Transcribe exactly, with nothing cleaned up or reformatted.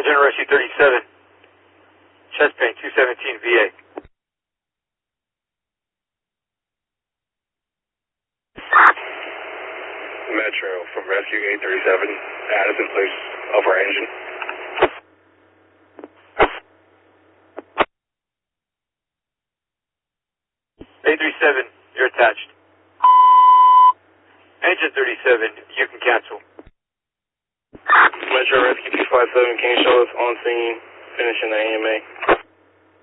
General Rescue thirty-seven. Chest pain, two seventeen V A. Metro from Rescue eight thirty-seven. Addison, please. Over engine. eight thirty-seven, you're attached. Engine thirty-seven, you can cancel. Metro Rescue two five seven, can you show us on scene, finishing the A M A?